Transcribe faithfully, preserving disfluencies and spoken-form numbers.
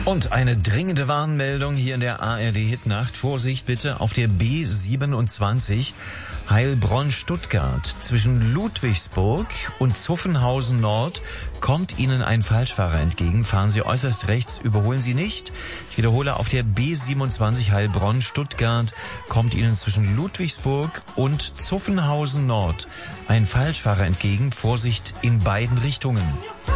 Und eine dringende Warnmeldung hier in der A R D-Hitnacht. Vorsicht bitte auf der B siebenundzwanzig Heilbronn-Stuttgart. Zwischen Ludwigsburg und Zuffenhausen Nord kommt Ihnen ein Falschfahrer entgegen. Fahren Sie äußerst rechts, überholen Sie nicht. Ich wiederhole, auf der B siebenundzwanzig Heilbronn-Stuttgart kommt Ihnen zwischen Ludwigsburg und Zuffenhausen Nord ein Falschfahrer entgegen. Vorsicht in beiden Richtungen.